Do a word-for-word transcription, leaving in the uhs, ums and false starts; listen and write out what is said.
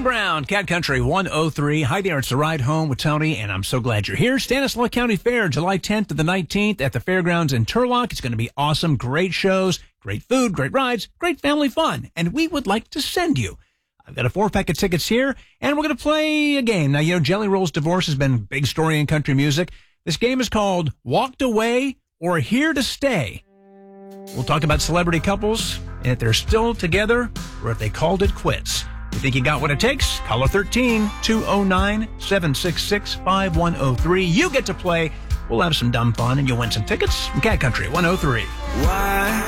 Fairground, Cat Country one oh three. Hi there, it's The Ride Home with Tony, and I'm so glad you're here. Stanislaus County Fair, July tenth to the nineteenth at the Fairgrounds in Turlock. It's going to be awesome. Great shows, great food, great rides, great family fun. And we would like to send you. I've got a four-pack of tickets here, and we're going to play a game. Now, you know, Jelly Roll's divorce has been a big story in country music. This game is called Walked Away or Here to Stay. We'll talk about celebrity couples, and if they're still together, or if they called it quits. You think you got what it takes? Caller thirteen, two oh nine, seven six six, five one oh three. You get to play. We'll have some dumb fun, and you'll win some tickets from Cat Country one oh three. Why